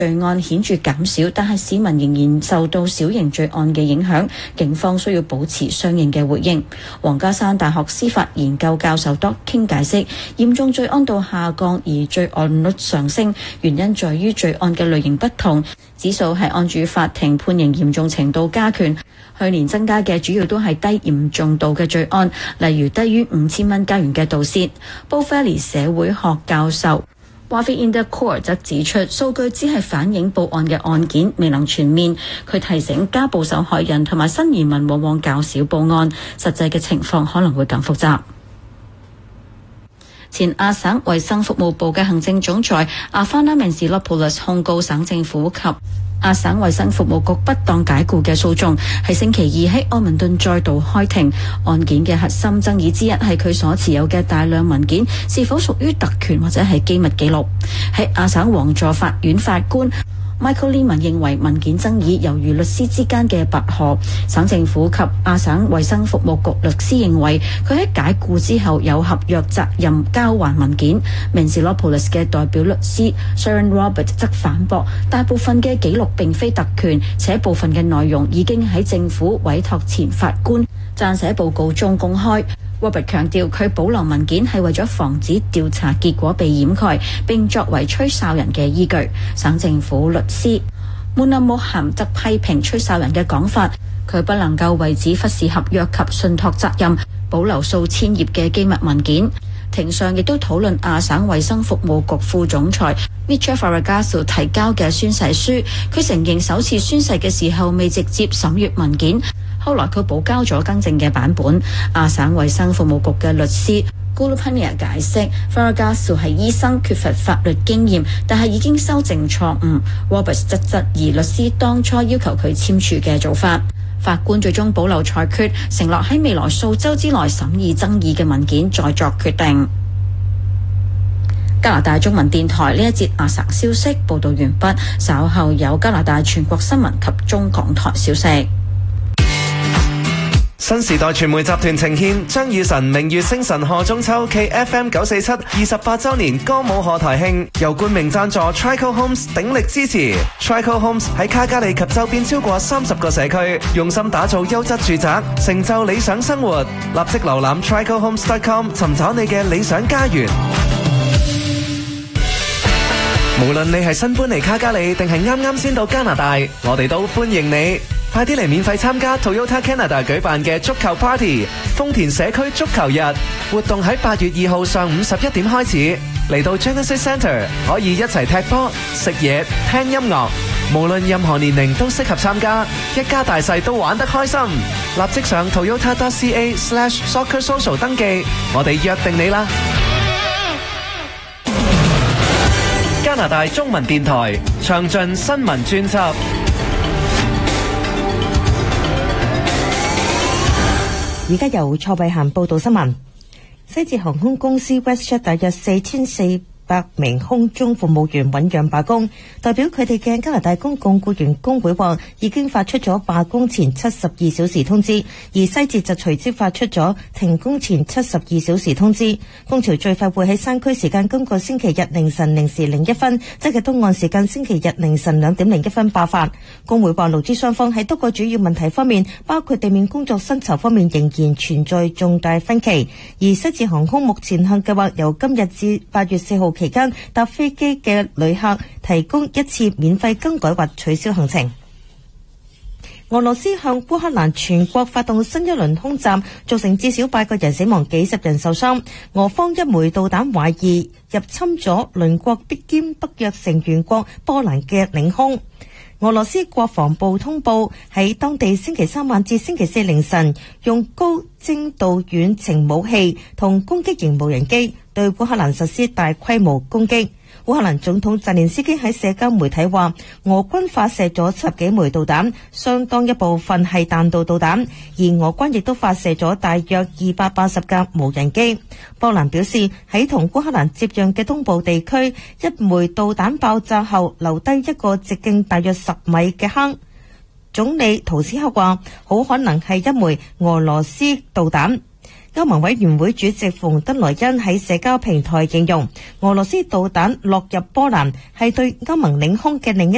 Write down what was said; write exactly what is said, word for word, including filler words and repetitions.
罪案顯著減少，但係市民仍然受到小型罪案嘅影響，警方需要保持相應嘅回應。黃家山大學司法研究教授 Doctor King 解釋，嚴重罪案度下降而罪案率上升，原因在於罪案嘅類型不同，指數係按住法庭判刑嚴重程度加權。去年增加嘅主要都係低嚴重度嘅罪案，例如低於五千蚊加元嘅盜竊。Bow Valley 社會學教授Wafi Indercore 則指出，數據只係反映報案嘅案件未能全面。佢提醒家暴受害人同埋新移民往往較少報案，實際嘅情況可能會更複雜。前亞省衛生服務部嘅行政總裁阿法納曼斯洛普勒斯控告省政府及亞省衛生服務局不當解僱嘅訴訟，喺星期二喺愛民頓再度開庭。案件嘅核心爭議之一係佢所持有嘅大量文件是否屬於特權或者係機密記錄。喺亞省王座法院法官Michael Lehman 認為文件爭議猶如律師之間嘅拔河。省政府及亞省衛生服務局律師認為佢喺解僱之後有合約責任交還文件。Menzilopolis 嘅代表律師 Sharon Robert 則反駁，大部分嘅記錄並非特權，且部分嘅內容已經喺政府委託前法官撰寫報告中公開。Robert 強調佢保留文件係為咗防止調查結果被掩蓋，並作為吹哨人嘅依據。省政府律師 Muna Moham 則批評吹哨人嘅講法，佢不能夠為此忽視合約及信託責任，保留數千頁嘅機密文件。庭上亦都討論亞省衛生服務局副總裁 Mitchell Faragasu 提交嘅宣誓書，佢承認首次宣誓嘅時候未直接審閱文件，後來佢補交咗更正嘅版本。亞省衛生服務局嘅律師 Gulupania 解釋 Faragasu 係醫生，缺乏法律經驗，但係已經修正錯誤。Roberts 則質疑律師當初要求佢簽署嘅做法。法官最終保留裁決，承諾喺未來數週之內審議爭議嘅文件再作決定。加拿大中文電台呢一節亞省消息報導完畢，稍後有加拿大全國新聞及中港台消息。 新時代傳媒集團呈獻張雨晨明月星辰賀中秋暨 F M 九四七二十八週年歌舞賀台慶，由冠名贊助 Trico Homes 鼎力支持。Trico Homes 喺卡加利及周邊超過三十個社區，用心打造優質住宅，成就理想生活。立即瀏覽 trico homes dot com 尋找你嘅理想家園。無論你係新搬嚟卡加利定係啱啱先到加拿大，我哋都歡迎你。快啲嚟免費參加 Toyota Canada 舉辦嘅足球 Party， 豐田社區足球日活動喺八月二號上午十一點開始。嚟到 Genesis Centre 可以一齊踢波、食嘢、聽音樂，無論任何年齡都適合參加，一家大細都玩得開心。立即上 toyota dot c a slash soccer social 登記，我哋約定你啦！加拿大中文電台詳盡新聞專輯。 而家由蔡慧嫻報道新聞。西捷航空公司 WestJet 大約四千四百名空中服務員醞釀罷工，代表佢哋嘅加拿大公共僱員工會話已經發出咗罷工前七十二小時通知，而西捷就隨即發出咗停工前七十二小時通知。工潮最快會喺山區時間今個星期日凌晨零時零一分，即係東岸時間星期日凌晨兩點零一分爆發。工會話勞資雙方喺多個主要問題方面，包括地面工作薪酬方面仍然存在重大分歧。而西捷航空目前向計劃由今日至八月四號期間搭飛機嘅旅客提供一次免費更改或取消行程。俄羅斯向烏克蘭全國發動新一輪空襲，造成至少八個人死亡，幾十人受傷。俄方一枚導彈懷疑入侵咗鄰國必兼北約成員國波蘭嘅領空。俄羅斯國防部通報喺當地星期三晚至星期四凌晨，用高精度遠程武器同攻擊型無人機對烏克蘭實施大規模攻擊。烏克蘭總統澤連斯基喺社交媒體話，俄軍發射咗十幾枚導彈，相當一部分係彈道導彈，而俄軍亦都發射咗大約二百八十架無人機。波蘭表示，喺同烏克蘭接壤嘅東部地區，一枚導彈爆炸後留低一個直徑大約十米嘅坑。總理圖斯克話，好可能係一枚俄羅斯導彈。歐盟委員會主席馮德萊恩喺社交平台形容，俄羅斯導彈落入波蘭係對歐盟領空嘅另一